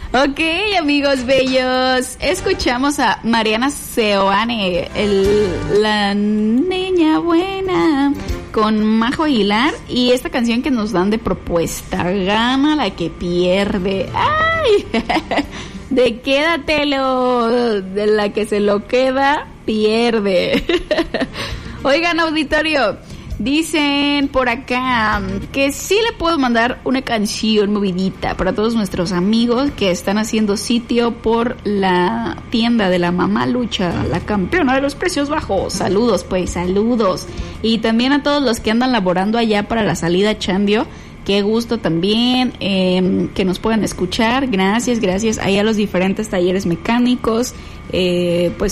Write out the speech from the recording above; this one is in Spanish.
Ok, amigos bellos, escuchamos a Mariana Seoane, la niña buena, con Majo Aguilar, y esta canción que nos dan de propuesta, gana la que pierde. ¡Ay! De quédatelo, de la que se lo queda, pierde. Oigan, auditorio, dicen por acá que sí le puedo mandar una canción movidita para todos nuestros amigos que están haciendo sitio por la tienda de la Mamá Lucha, la campeona de los precios bajos. Saludos, pues, saludos. Y también a todos los que andan laborando allá para la salida Chandio. Qué gusto también que nos puedan escuchar. Gracias ahí a los diferentes talleres mecánicos. Pues